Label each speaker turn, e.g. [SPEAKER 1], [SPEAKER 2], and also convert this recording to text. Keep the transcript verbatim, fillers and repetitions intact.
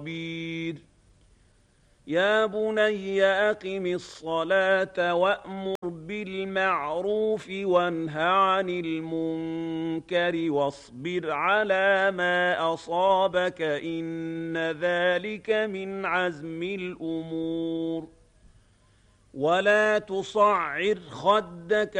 [SPEAKER 1] خبير يا بني أقم الصلاة وأمر بالمعروف وانه عن المنكر واصبر على ما أصابك إن ذلك من عزم الأمور ولا تصعر خدك